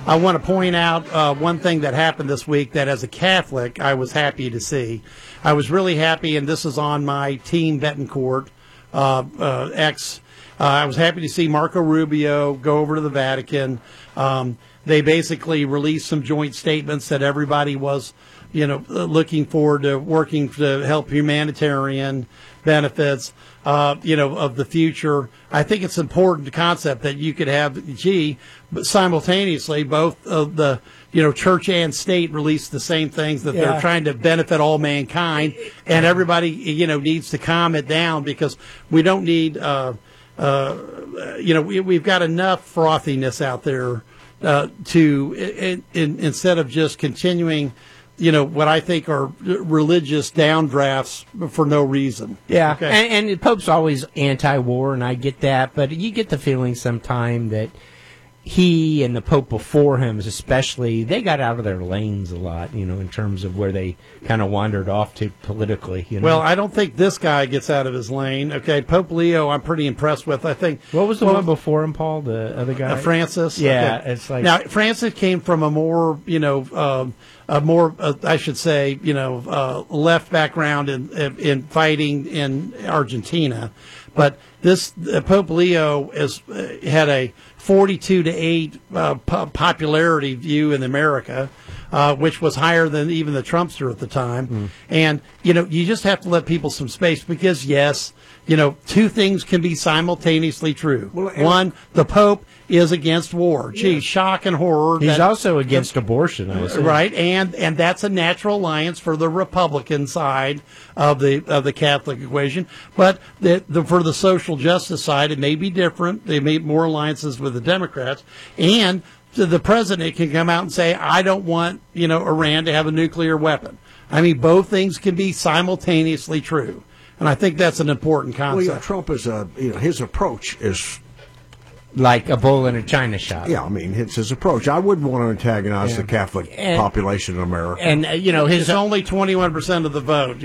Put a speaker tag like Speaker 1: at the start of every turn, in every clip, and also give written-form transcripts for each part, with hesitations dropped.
Speaker 1: I want to point out one thing that happened this week that, as a Catholic, I was happy to see. I was really happy, and this is on my Team Betancourt X. I was happy to see Marco Rubio go over to the Vatican. They basically released some joint statements that everybody was, looking forward to working to help humanitarian benefits, of the future. I think it's an important concept that you could have, but simultaneously, both of the, church and state release the same things that they're trying to benefit all mankind, and everybody, needs to calm it down, because we don't need, we've got enough frothiness out there instead of just continuing, what I think are religious downdrafts for no reason.
Speaker 2: Yeah,
Speaker 1: okay.
Speaker 2: And the Pope's always anti-war, and I get that, but you get the feeling sometime that he and the Pope before him, especially, they got out of their lanes a lot, in terms of where they kind of wandered off to politically.
Speaker 1: Well, I don't think this guy gets out of his lane. Okay, Pope Leo, I'm pretty impressed with. I think.
Speaker 2: What was the one before him, Paul? The other guy,
Speaker 1: Francis.
Speaker 2: Yeah,
Speaker 1: okay.
Speaker 2: It's like
Speaker 1: now Francis came from a more, I should say, left background in fighting in Argentina, but this Pope Leo had a 42-8 popularity view in America, which was higher than even the Trumpster at the time. And you just have to let people some space, because yes, two things can be simultaneously true. Well, one, the Pope is against war. Gee, shock and horror.
Speaker 2: He's also against abortion, I assume.
Speaker 1: Right, and that's a natural alliance for the Republican side of the Catholic equation. But for the social justice side, it may be different. They made more alliances with the Democrats, and the president can come out and say, "I don't want Iran to have a nuclear weapon." I mean, both things can be simultaneously true, and I think that's an important concept.
Speaker 3: Well, yeah, Trump is his approach is
Speaker 2: like a bull in a china shop.
Speaker 3: Yeah, I mean, it's his approach. I wouldn't want to antagonize the Catholic population in America.
Speaker 2: And
Speaker 1: it's only 21% of the vote.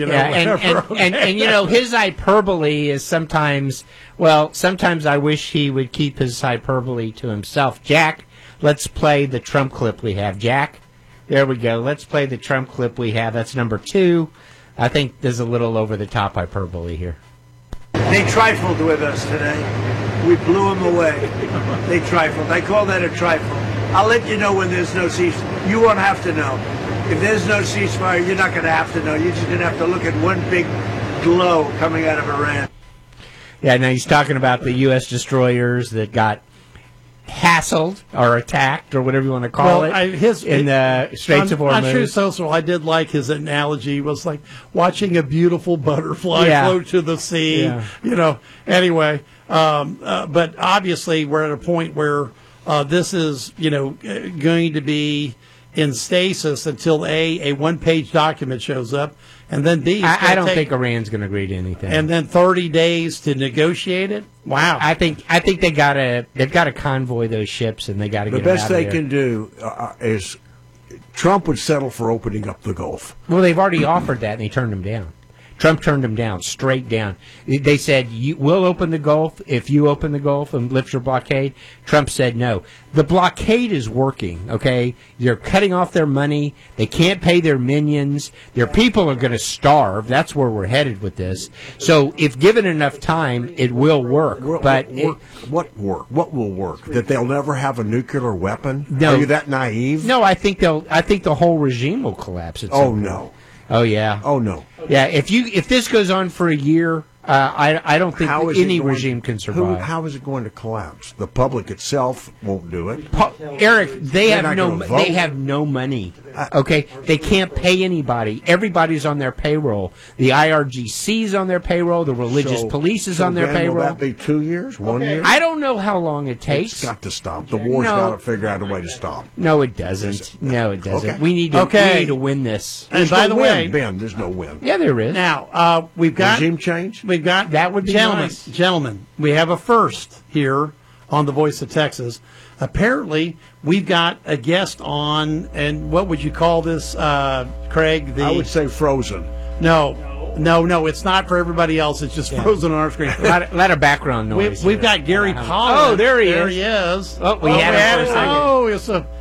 Speaker 2: And his hyperbole is sometimes. Well, sometimes I wish he would keep his hyperbole to himself. Jack, let's play the Trump clip we have. Jack, there we go. Let's play the Trump clip we have. That's number 2. I think there's a little over the top hyperbole here.
Speaker 4: They trifled with us today. We blew them away. They trifled. I call that a trifle. I'll let you know when there's no ceasefire. You won't have to know. If there's no ceasefire, you're not going to have to know. You're just going to have to look at one big glow coming out of Iran.
Speaker 2: Yeah, now he's talking about the U.S. destroyers that got hassled or attacked or whatever you want to call it in the Straits of Hormuz.
Speaker 1: On True Social, I did like his analogy. It was like watching a beautiful butterfly float to the sea. Yeah. Anyway, but obviously we're at a point where this is going to be in stasis until a one-page document shows up, and then B,
Speaker 2: I don't think Iran's going to agree to anything.
Speaker 1: And then 30 days to negotiate it. Wow.
Speaker 2: I think they've got to convoy those ships, and they got to get
Speaker 3: the best
Speaker 2: them out
Speaker 3: they
Speaker 2: of there.
Speaker 3: can do is Trump would settle for opening up the Gulf.
Speaker 2: Well, they've already offered that, and they turned them down. Trump turned them down, straight down. They said, we'll open the Gulf if you open the Gulf and lift your blockade. Trump said no. The blockade is working, okay? They're cutting off their money. They can't pay their minions. Their people are going to starve. That's where we're headed with this. So if given enough time, it will work. But
Speaker 3: what will work? That they'll never have a nuclear weapon?
Speaker 2: No.
Speaker 3: Are you that naive?
Speaker 2: No, I think the whole regime will collapse at some point.
Speaker 3: No.
Speaker 2: Oh, yeah.
Speaker 3: Oh, no.
Speaker 2: Yeah, if this goes on for a year, I don't think any regime can survive.
Speaker 3: How is it going to collapse? The public itself won't do it.
Speaker 2: Eric, they have no money. Okay, they can't pay anybody. Everybody's on their payroll. The IRGC's on their payroll. The religious police is on their payroll.
Speaker 3: Will that be 2 years? 1 year?
Speaker 2: I don't know how long it takes.
Speaker 3: It's got to stop. The war's got to figure out a way to stop.
Speaker 2: No, it doesn't. No, it doesn't.
Speaker 3: Okay.
Speaker 2: We need to win this.
Speaker 1: And by the way,
Speaker 3: Ben, there's no win.
Speaker 2: Yeah, there is.
Speaker 1: Now we've got
Speaker 3: regime change.
Speaker 1: We've got
Speaker 2: that would be nice.
Speaker 1: Gentlemen, we have a first here on the Voice of Texas. Apparently, we've got a guest on, and what would you call this, Craig?
Speaker 3: I would say frozen.
Speaker 1: No, it's not for everybody else. It's just frozen on our screen.
Speaker 2: A lot of background noise.
Speaker 1: We've got Gary Pollan.
Speaker 2: Oh, there he
Speaker 1: is.
Speaker 2: Oh, we had him for a second.
Speaker 1: Oh, it's a